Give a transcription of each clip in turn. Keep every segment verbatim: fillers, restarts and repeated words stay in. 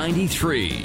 ninety-three.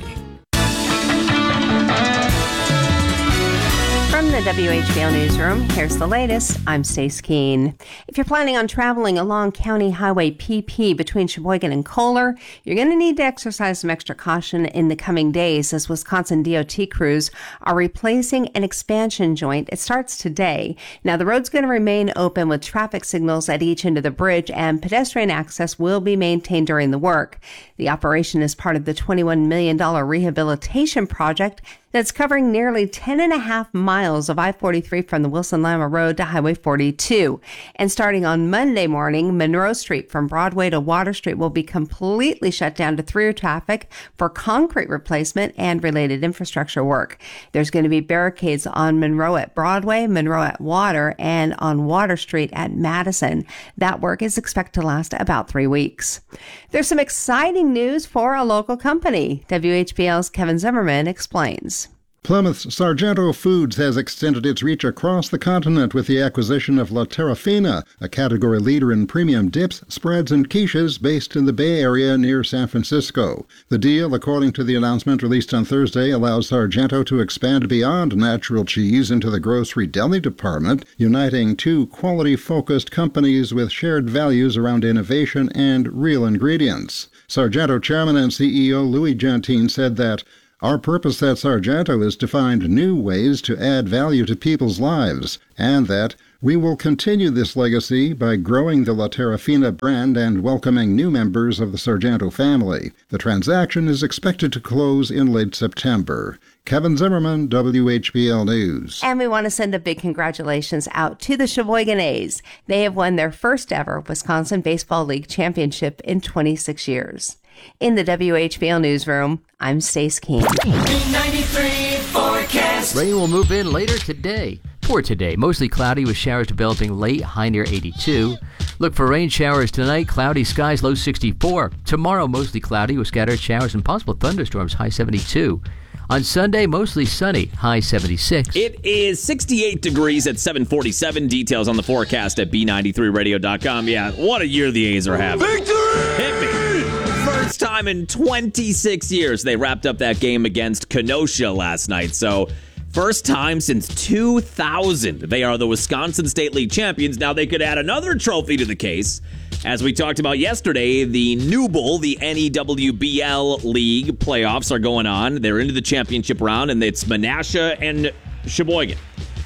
From the W H B L Newsroom, here's the latest. I'm Stace Keene. If you're planning on traveling along County Highway P P between Sheboygan and Kohler, you're going to need to exercise some extra caution in the coming days as Wisconsin D O T crews are replacing an expansion joint. It starts today. Now, the road's going to remain open with traffic signals at each end of the bridge, and pedestrian access will be maintained during the work. The operation is part of the twenty-one million dollars rehabilitation project that's covering nearly ten and a half miles of I forty-three from the Wilson-Lima Road to Highway forty-two. And starting on Monday morning, Monroe Street from Broadway to Water Street will be completely shut down to through traffic for concrete replacement and related infrastructure work. There's going to be barricades on Monroe at Broadway, Monroe at Water, and on Water Street at Madison. That work is expected to last about three weeks. There's some exciting news for a local company. W H B L's Kevin Zimmerman explains. Plymouth's Sargento Foods has extended its reach across the continent with the acquisition of La Terrafina, a category leader in premium dips, spreads, and quiches based in the Bay Area near San Francisco. The deal, according to the announcement released on Thursday, allows Sargento to expand beyond natural cheese into the grocery deli department, uniting two quality-focused companies with shared values around innovation and real ingredients. Sargento chairman and C E O Louis Gentine said that our purpose at Sargento is to find new ways to add value to people's lives, and that we will continue this legacy by growing the La Terrafina brand and welcoming new members of the Sargento family. The transaction is expected to close in late September. Kevin Zimmerman, W H B L News. And we want to send a big congratulations out to the Sheboygan A's. They have won their first ever Wisconsin Baseball League championship in twenty-six years. In the W H B L Newsroom, I'm Stace Keene. ninety-three forecast. Rain will move in later today. For today, mostly cloudy with showers developing late, high near eighty-two. Look for rain showers tonight, cloudy skies, low sixty-four. Tomorrow, mostly cloudy with scattered showers and possible thunderstorms, high seventy-two. On Sunday, mostly sunny, high seventy-six. It is sixty-eight degrees at seven forty-seven. Details on the forecast at B ninety-three radio dot com. Yeah, what a year the A's are having. Victory! Hit me. First time in twenty-six years they wrapped up that game against Kenosha last night. So first time since two thousand. They are the Wisconsin State League champions. Now they could add another trophy to the case. As we talked about yesterday, the New Bowl, the N E W B L League playoffs are going on. They're into the championship round, and it's Menasha and Sheboygan.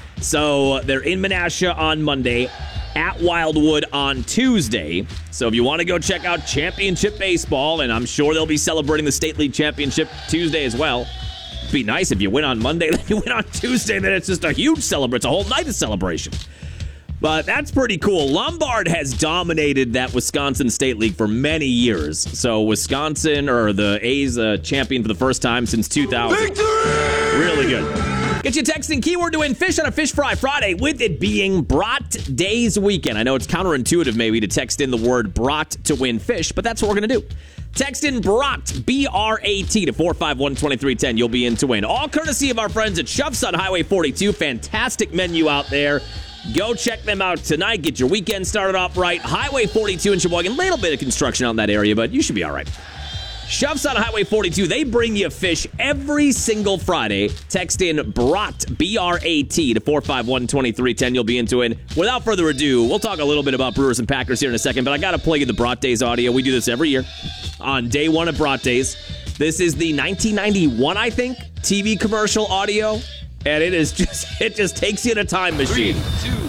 So they're in Menasha on Monday, at Wildwood on Tuesday. So if you want to go check out championship baseball, and I'm sure they'll be celebrating the State League championship Tuesday as well. It'd be nice if you win on Monday, then you win on Tuesday, then it's just a huge celebration. It's a whole night of celebration. But that's pretty cool. Lombard has dominated that Wisconsin State League for many years. So Wisconsin, or the A's, uh, champion for the first time since two thousand. Victory! Really good. Get your texting keyword to win fish on a Fish Fry Friday, with it being Brat Days weekend. I know it's counterintuitive maybe to text in the word brat to win fish, but that's what we're going to do. Text in BRAT, B R A T, to four five one, two three one zero. You'll be in to win. All courtesy of our friends at Schuff's on Highway forty-two. Fantastic menu out there. Go check them out tonight. Get your weekend started off right. Highway forty-two in Sheboygan. A little bit of construction out in that area, but you should be all right. Schuff's on Highway forty-two. They bring you fish every single Friday. Text in BRAT, B R A T, to four five one, two three one zero. You'll be into it. Without further ado, we'll talk a little bit about Brewers and Packers here in a second, but I got to play you the Brat Days audio. We do this every year on day one of Brat Days. This is the nineteen ninety-one, I think, T V commercial audio, and it is just it just takes you in a time machine. Three, two,